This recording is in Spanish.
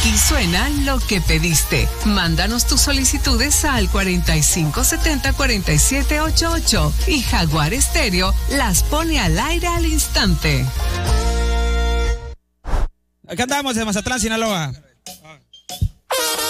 Aquí suena lo que pediste. Mándanos tus solicitudes al 4570-4788 y Jaguar Estéreo las pone al aire al instante. Acá andamos de Mazatlán, Sinaloa.